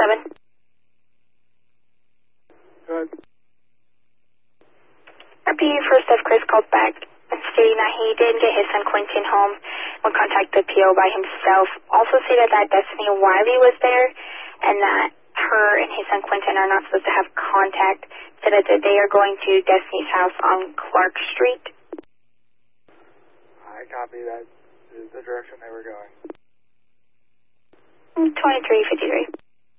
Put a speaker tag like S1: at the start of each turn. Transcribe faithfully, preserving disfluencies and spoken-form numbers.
S1: seven.
S2: Go ahead.
S1: R P first of Chris called back stating that he didn't get his son Quentin home, would contact the P O by himself. Also stated that Destiny Wiley was there and that her and his son Quentin are not supposed to have contact. Said that they are going to Destiny's house on Clark Street.
S2: I copy. That is the direction they were going.
S1: twenty-three fifty-three.